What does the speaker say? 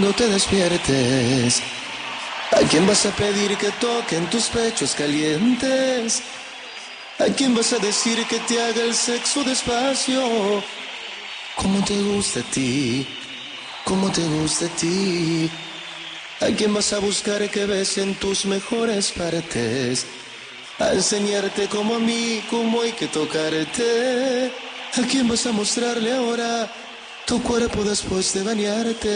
cuando te despiertes? ¿A quién vas a pedir que toquen tus pechos calientes? ¿A quién vas a decir que te haga el sexo despacio? ¿Cómo te gusta a ti? ¿Cómo te gusta a ti? ¿A quién vas a buscar que besen tus mejores partes? A enseñarte como a mí, cómo hay que tocarte. ¿A quién vas a mostrarle ahora tu cuerpo después de bañarte?